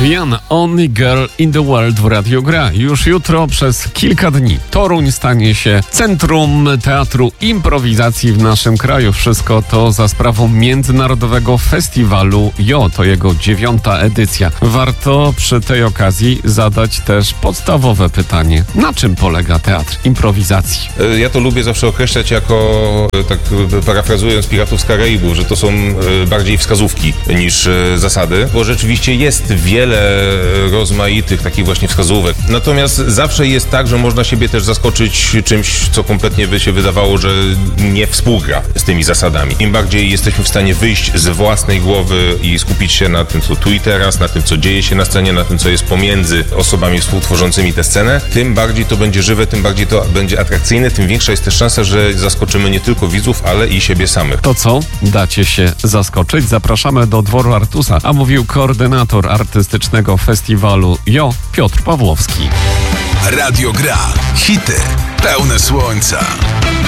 Rihanna, Only Girl in the World w Radiu Gra. Już jutro przez kilka dni Toruń stanie się centrum teatru improwizacji w naszym kraju. Wszystko to za sprawą Międzynarodowego Festiwalu JO. To jego 9. edycja. Warto przy tej okazji zadać też podstawowe pytanie. Na czym polega teatr improwizacji? Ja to lubię zawsze określać jako, tak parafrazując Piratów z Karaibów, że to są bardziej wskazówki niż zasady, bo rzeczywiście jest wiele rozmaitych takich właśnie wskazówek. Natomiast zawsze jest tak, że można siebie też zaskoczyć czymś, co kompletnie by się wydawało, że nie współgra z tymi zasadami. Im bardziej jesteśmy w stanie wyjść z własnej głowy i skupić się na tym, co tu i teraz, na tym, co dzieje się na scenie, na tym, co jest pomiędzy osobami współtworzącymi tę scenę, tym bardziej to będzie żywe, tym bardziej to będzie atrakcyjne, tym większa jest też szansa, że zaskoczymy nie tylko widzów, ale i siebie samych. To co? Dacie się zaskoczyć? Zapraszamy do Dworu Artusa, a mówił koordynator artystycznego festiwalu JO Piotr Pawłowski. Radio Gra. Hity pełne słońca.